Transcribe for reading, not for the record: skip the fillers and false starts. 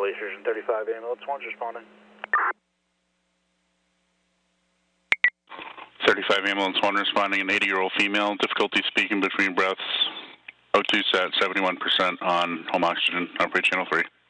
Police Station 35 ambulance 1's responding. 35 ambulance 1 responding, an 80-year-old female, difficulty speaking between breaths, O2 sat 71% on home oxygen, operate channel 3.